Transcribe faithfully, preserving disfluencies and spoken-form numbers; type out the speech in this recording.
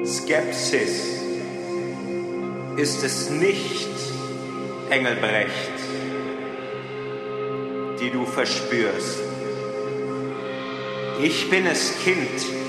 Skepsis ist es nicht, Engelbrecht, die du verspürst. Ich bin es, Kind,